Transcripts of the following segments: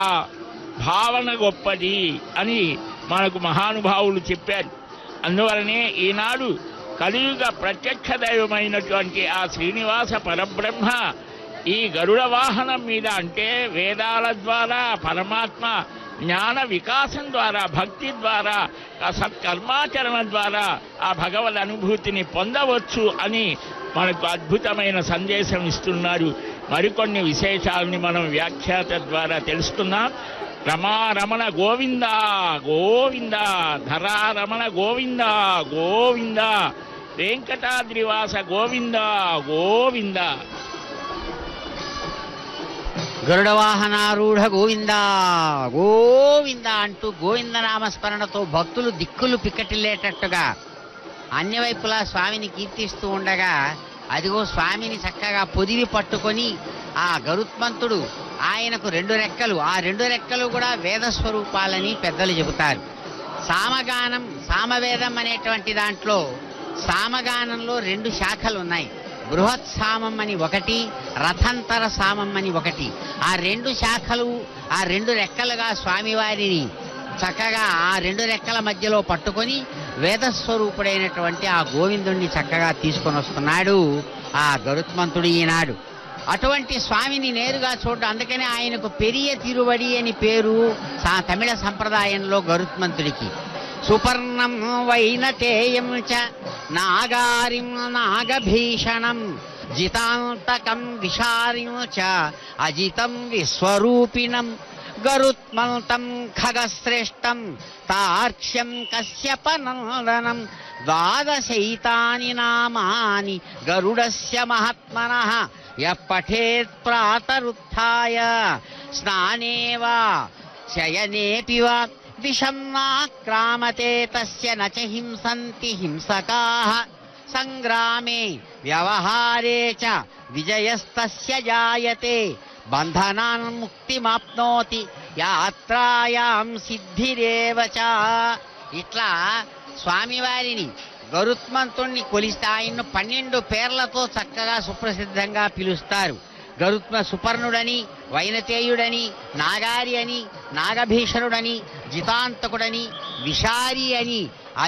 భావన గొప్పది అని మనకు మహానుభావులు చెప్పారు. అందువలనే ఈనాడు కలియుగ ప్రత్యక్ష దైవమైనటువంటి ఆ శ్రీనివాస పరబ్రహ్మ ఈ గరుడ వాహనం మీద, అంటే వేదాల ద్వారా పరమాత్మ జ్ఞాన వికాసం ద్వారా, భక్తి ద్వారా, సత్కర్మాచరణ ద్వారా ఆ భగవద్ అనుభూతిని పొందవచ్చు అని మనకు అద్భుతమైన సందేశం ఇస్తున్నారు. మరికొన్ని విశేషాలని మనం వ్యాఖ్యాత ద్వారా తెలుసుకున్నాం. రమారమణ గోవింద గోవింద, ధరారమణ గోవింద గోవింద, వెంకటాద్రివాస గోవింద గోవింద. గరుడ వాహనారూఢ గోవింద గోవింద అంటూ గోవింద నామస్మరణతో భక్తులు దిక్కులు పిక్కటిల్లేటట్టుగా అన్ని వైపులా స్వామిని కీర్తిస్తూ ఉండగా, అదిగో స్వామిని చక్కగా పొదివి పట్టుకొని ఆ గరుత్మంతుడు, ఆయనకు 2 రెక్కలు, ఆ 2 రెక్కలు కూడా వేద స్వరూపాలని పెద్దలు చెబుతారు. సామగానం, సామవేదం అనేటువంటి దాంట్లో సామగానంలో 2 శాఖలు ఉన్నాయి. బృహత్ సామం అని ఒకటి, రథంతర సామం అని ఒకటి. ఆ 2 శాఖలు, ఆ 2 రెక్కలుగా స్వామివారిని చక్కగా ఆ 2 రెక్కల మధ్యలో పట్టుకొని వేదస్వరూపుడైనటువంటి ఆ గోవిందుణ్ణి చక్కగా తీసుకొని వస్తున్నాడు ఆ గరుత్మంతుడు ఈనాడు. అటువంటి స్వామిని నేరుగా చూడడం, అందుకనే ఆయనకు పెరియ తిరువడి అని పేరు తమిళ సంప్రదాయంలో గరుత్మంతుడికి. సుపర్ణం వైనతేయం చ నాగారిం నాగభీషణం జితాంతకం విషారిం చ అజితం విశ్వరూపిణం గరుత్మంతం ఖగశ్రేష్టం తార్క్ష్యం కశ్యపనందనం ద్వాదశైతాని నామాని గరుడస్య మహాత్మనః యః పఠేత్ ప్రాతరుత్థాయ స్నానే వా శయనేపి వా విషం నాక్రామతే తస్య నచ హింసంతి హింసకాః సంగ్రామే వ్యవహారే చ విజయస్తస్య జాయతే బంధనాన్ ముక్తిమాప్నోతి యాత్రాయాం సిద్ధిరేవ చ. ఇట్లా స్వామివారిని గరుత్మంతుణ్ణి కొలిస్తే ఆయన్ను 12 పేర్లతో చక్కగా సుప్రసిద్ధంగా పిలుస్తారు. సుపర్ణుడని, వైనతేయుడని, నాగారి అని, నాగభీషణుడని, జితాంతకుడని, విషారి అని,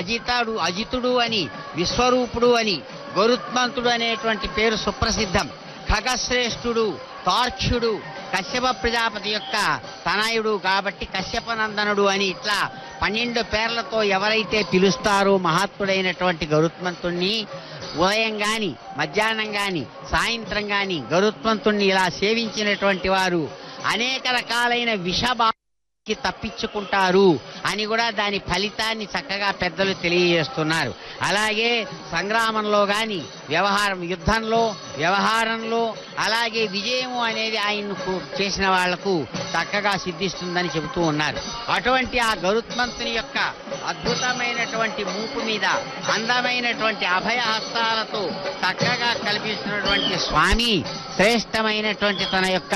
అజితుడు అని, విశ్వరూపుడు అని గరుత్మంతుడు అనేటువంటి పేరు సుప్రసిద్ధం. ఖగశ్రేష్ఠుడు, తార్క్ష్యుడు, కశ్యప ప్రజాపతి యొక్క తనయుడు కాబట్టి కశ్యపనందనుడు అని ఇట్లా 12 పేర్లతో ఎవరైతే పిలుస్తారో మహాత్ముడైనటువంటి గరుత్మంతుణ్ణి, ఉదయం గాని, మధ్యాహ్నం గాని, సాయంత్రం గాని గరుత్మంతుణ్ణి ఇలా సేవించినటువంటి వారు అనేక రకాలైన విషబాధకి తప్పించుకుంటారు అని కూడా దాని ఫలితాన్ని చక్కగా పెద్దలు తెలియజేస్తున్నారు. అలాగే సంగ్రామంలో గాని, యుద్ధంలో, వ్యవహారంలో, అలాగే విజయము అనేది ఆయన్ను చేసిన వాళ్లకు చక్కగా సిద్ధిస్తుందని చెబుతూ ఉన్నారు. అటువంటి ఆ గరుత్మంతుని యొక్క అద్భుతమైనటువంటి మూపు మీద అందమైనటువంటి అభయహస్తాలతో చక్కగా కల్పిస్తున్నటువంటి స్వామి శ్రేష్టమైనటువంటి తన యొక్క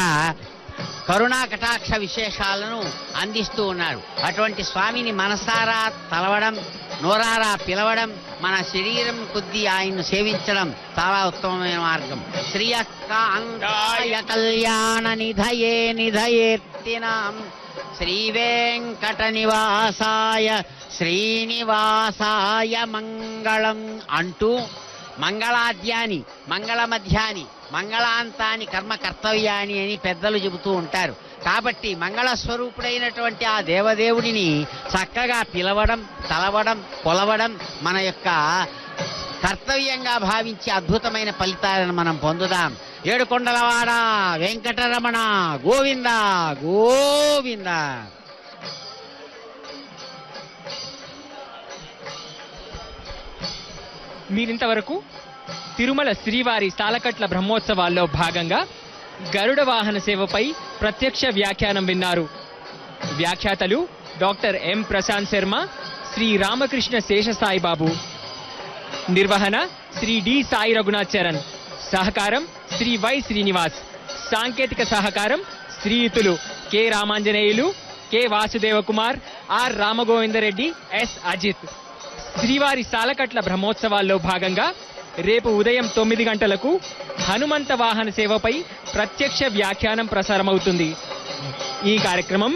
కరుణా కటాక్ష విశేషాలను అందిస్తూ ఉన్నారు. అటువంటి స్వామిని మనసారా తలవడం, నోరారా పిలవడం, మన శరీరం కొద్దీ ఆయన్ను సేవించడం చాలా ఉత్తమమైన మార్గం. శ్రీయకాంతాయ కళ్యాణ నిధయే నిధయేత్తినాం శ్రీ వెంకట నివాసాయ శ్రీనివాసాయ మంగళం అంటూ మంగళాద్యాని, మంగళమధ్యాని, మంగళాంతాని కర్మ కర్తవ్యాని అని పెద్దలు చెబుతూ ఉంటారు. కాబట్టి మంగళస్వరూపుడైనటువంటి ఆ దేవదేవుడిని చక్కగా పిలవడం, తలవడం, కొలవడం మన యొక్క కర్తవ్యంగా భావించి అద్భుతమైన ఫలితాలను మనం పొందుదాం. ఏడుకొండలవాడ వెంకటరమణ గోవింద గోవింద. మీరింతవరకు తిరుమల శ్రీవారి సాలకట్ల బ్రహ్మోత్సవాల్లో భాగంగా గరుడ వాహన సేవపై ప్రత్యక్ష వ్యాఖ్యానం విన్నారు. వ్యాఖ్యాతలు డాక్టర్ ఎం ప్రశాంత్ శర్మ, శ్రీ రామకృష్ణ శేషసాయిబాబు. నిర్వహణ శ్రీ డి సాయి రఘునాథ్ చరణ్. సహకారం శ్రీ వై శ్రీనివాస్. సాంకేతిక సహకారం శ్రీయుతులు K Ramanjaneyulu, K Vasudeva Kumar, are Rama Govinda Reddy, yes Ajit. శ్రీవారి సాలకట్ల బ్రహ్మోత్సవాల్లో భాగంగా రేపు ఉదయం 9 గంటలకు హనుమంత వాహన సేవపై ప్రత్యక్ష వ్యాఖ్యానం ప్రసారమవుతుంది. ఈ కార్యక్రమం